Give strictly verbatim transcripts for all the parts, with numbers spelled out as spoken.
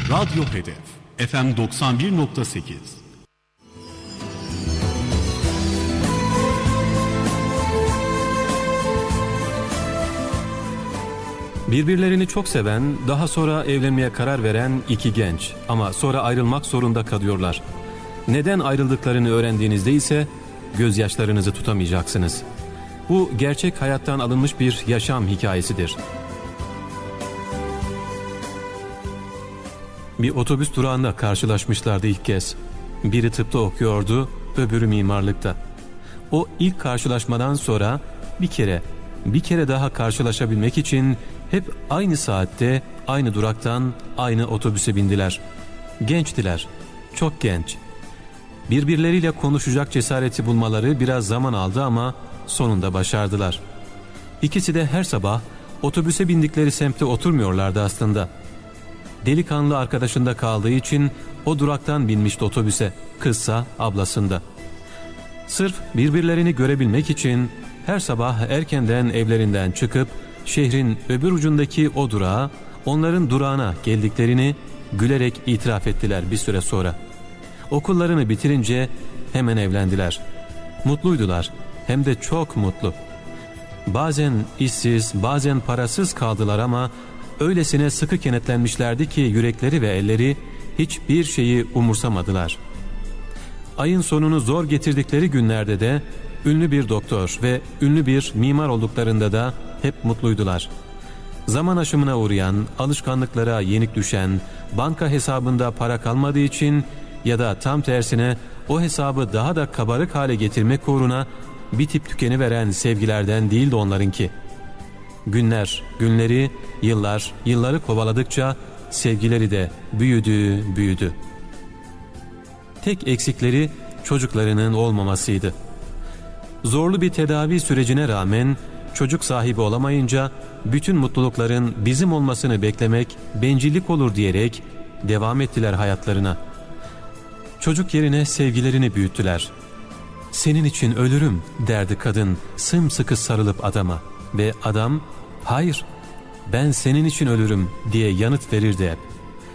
Radyo Hedef F M doksan bir nokta sekiz. Birbirlerini çok seven, daha sonra evlenmeye karar veren iki genç ama sonra ayrılmak zorunda kalıyorlar. Neden ayrıldıklarını öğrendiğinizde ise gözyaşlarınızı tutamayacaksınız. Bu gerçek hayattan alınmış bir yaşam hikayesidir. Bir otobüs durağında karşılaşmışlardı ilk kez. Biri tıpta okuyordu, öbürü mimarlıkta. O ilk karşılaşmadan sonra bir kere, bir kere daha karşılaşabilmek için hep aynı saatte, aynı duraktan, aynı otobüse bindiler. Gençtiler, çok genç. Birbirleriyle konuşacak cesareti bulmaları biraz zaman aldı ama sonunda başardılar. İkisi de her sabah otobüse bindikleri semtte oturmuyorlardı aslında. Delikanlı arkadaşında kaldığı için o duraktan binmişti otobüse, kızsa ablasında. Sırf birbirlerini görebilmek için her sabah erkenden evlerinden çıkıp şehrin öbür ucundaki o durağa, onların durağına geldiklerini gülerek itiraf ettiler bir süre sonra. Okullarını bitirince hemen evlendiler. Mutluydular, hem de çok mutlu. Bazen işsiz, bazen parasız kaldılar ama öylesine sıkı kenetlenmişlerdi ki yürekleri ve elleri hiçbir şeyi umursamadılar. Ayın sonunu zor getirdikleri günlerde de ünlü bir doktor ve ünlü bir mimar olduklarında da hep mutluydular. Zaman aşımına uğrayan, alışkanlıklara yenik düşen, banka hesabında para kalmadığı için ya da tam tersine o hesabı daha da kabarık hale getirmek uğruna bitip tükeniveren sevgilerden değildi onlarınki. Günler, günleri, yıllar, yılları kovaladıkça sevgileri de büyüdü, büyüdü. Tek eksikleri çocuklarının olmamasıydı. Zorlu bir tedavi sürecine rağmen çocuk sahibi olamayınca bütün mutlulukların bizim olmasını beklemek bencillik olur diyerek devam ettiler hayatlarına. Çocuk yerine sevgilerini büyüttüler. "Senin için ölürüm," derdi kadın sımsıkı sarılıp adama ve adam "Hayır, ben senin için ölürüm," diye yanıt verirdi hep.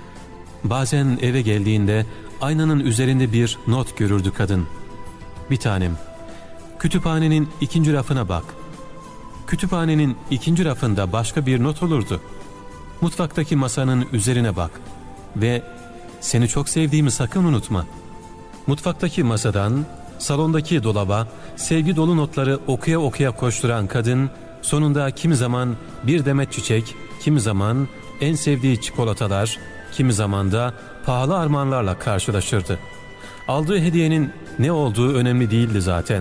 Bazen eve geldiğinde aynanın üzerinde bir not görürdü kadın. "Bir tanem, kütüphanenin ikinci rafına bak." Kütüphanenin ikinci rafında başka bir not olurdu. "Mutfaktaki masanın üzerine bak ve seni çok sevdiğimi sakın unutma." Mutfaktaki masadan salondaki dolaba sevgi dolu notları okuya okuya koşturan kadın sonunda kimi zaman bir demet çiçek, kimi zaman en sevdiği çikolatalar, kimi zaman da pahalı armağanlarla karşılaşırdı. Aldığı hediyenin ne olduğu önemli değildi zaten.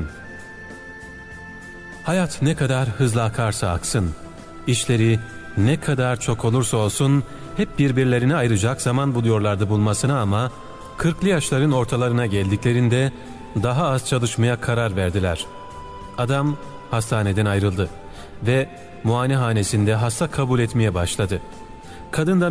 Hayat ne kadar hızlı akarsa aksın, işleri ne kadar çok olursa olsun hep birbirlerine ayıracak zaman buluyorlardı bulmasına ama kırklı yaşların ortalarına geldiklerinde daha az çalışmaya karar verdiler. Adam hastaneden ayrıldı ve muayenehanesinde hasta kabul etmeye başladı. Kadın da